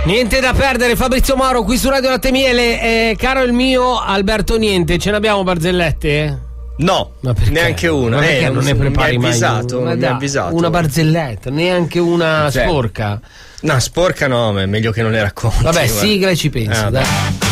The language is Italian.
Niente da perdere, Fabrizio Mauro qui su Radio Latte Miele. Caro il mio Alberto Niente, ce n'abbiamo barzellette? No, neanche una. Non ne prepari mai non mi ha avvisato. Una barzelletta, neanche una sporca. No, sporca no, ma è meglio che non le racconti. Vabbè, sigla e ci penso. Dai.